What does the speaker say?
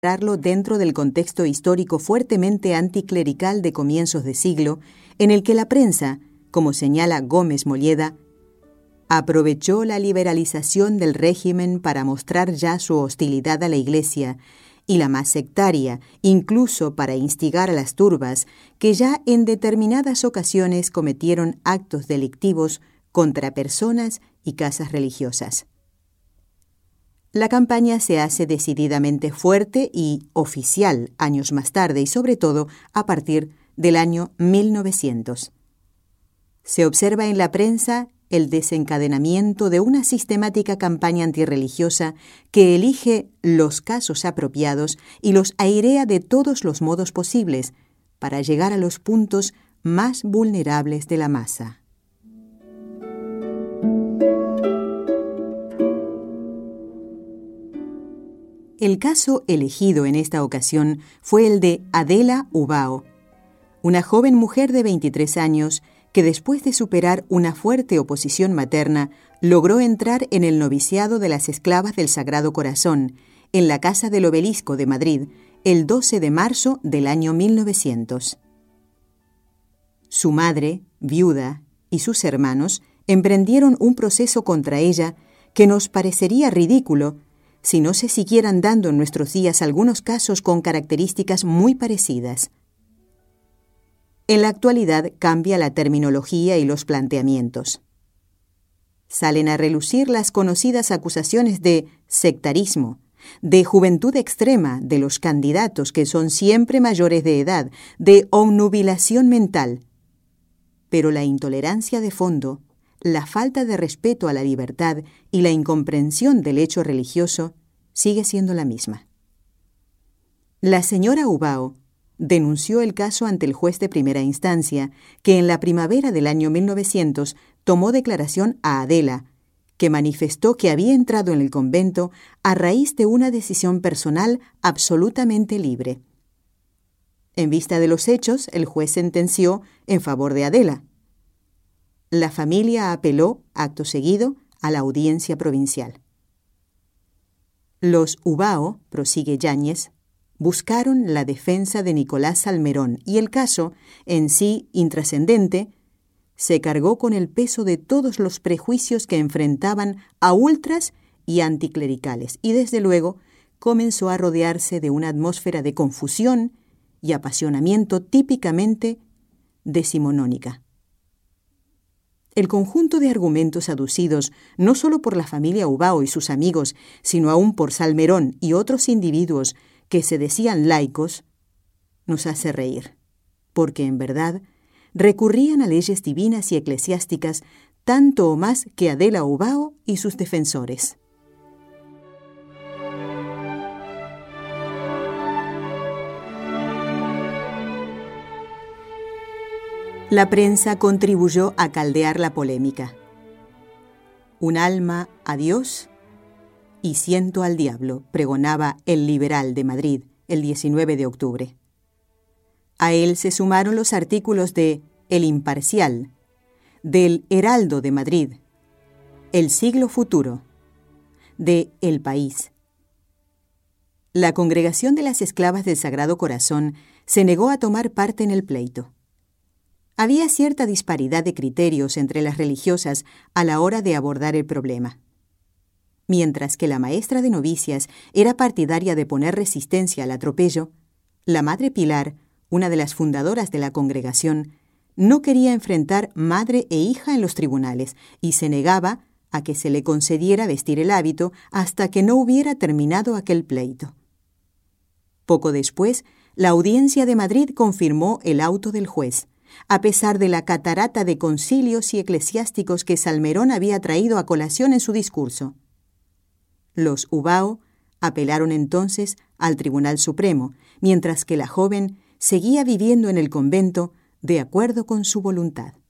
dentro del contexto histórico fuertemente anticlerical de comienzos de siglo, en el que la prensa, como señala Gómez Molleda, aprovechó la liberalización del régimen para mostrar ya su hostilidad a la Iglesia, y la más sectaria, incluso para instigar a las turbas, que ya en determinadas ocasiones cometieron actos delictivos contra personas y casas religiosas. La campaña se hace decididamente fuerte y oficial años más tarde y sobre todo a partir del año 1900. Se observa en la prensa el desencadenamiento de una sistemática campaña antirreligiosa que elige los casos apropiados y los airea de todos los modos posibles para llegar a los puntos más vulnerables de la masa. El caso elegido en esta ocasión fue el de Adela Ubao, una joven mujer de 23 años que después de superar una fuerte oposición materna, logró entrar en el noviciado de las Esclavas del Sagrado Corazón, en la Casa del Obelisco de Madrid, el 12 de marzo del año 1900. Su madre, viuda, y sus hermanos emprendieron un proceso contra ella que nos parecería ridículo si no se siguieran dando en nuestros días algunos casos con características muy parecidas. En la actualidad cambia la terminología y los planteamientos. Salen a relucir las conocidas acusaciones de sectarismo, de juventud extrema de los candidatos que son siempre mayores de edad, de obnubilación mental. Pero la intolerancia de fondo, la falta de respeto a la libertad y la incomprensión del hecho religioso sigue siendo la misma. La señora Ubao denunció el caso ante el juez de primera instancia, que en la primavera del año 1900 tomó declaración a Adela, que manifestó que había entrado en el convento a raíz de una decisión personal absolutamente libre. En vista de los hechos, el juez sentenció en favor de Adela. La familia apeló, acto seguido, a la audiencia provincial. Los Ubao, prosigue Yáñez, buscaron la defensa de Nicolás Salmerón y el caso, en sí intrascendente, se cargó con el peso de todos los prejuicios que enfrentaban a ultras y anticlericales y desde luego comenzó a rodearse de una atmósfera de confusión y apasionamiento típicamente decimonónica. El conjunto de argumentos aducidos no solo por la familia Ubao y sus amigos, sino aún por Salmerón y otros individuos que se decían laicos, nos hace reír, porque en verdad recurrían a leyes divinas y eclesiásticas tanto o más que Adela Ubao y sus defensores. La prensa contribuyó a caldear la polémica. Un alma a Dios y 100 al diablo, pregonaba El Liberal de Madrid el 19 de octubre. A él se sumaron los artículos de El Imparcial, del Heraldo de Madrid, El Siglo Futuro, de El País. La Congregación de las Esclavas del Sagrado Corazón se negó a tomar parte en el pleito. Había cierta disparidad de criterios entre las religiosas a la hora de abordar el problema. Mientras que la maestra de novicias era partidaria de poner resistencia al atropello, la Madre Pilar, una de las fundadoras de la congregación, no quería enfrentar madre e hija en los tribunales y se negaba a que se le concediera vestir el hábito hasta que no hubiera terminado aquel pleito. Poco después, la Audiencia de Madrid confirmó el auto del juez, a pesar de la catarata de concilios y eclesiásticos que Salmerón había traído a colación en su discurso. Los Ubao apelaron entonces al Tribunal Supremo, mientras que la joven seguía viviendo en el convento de acuerdo con su voluntad.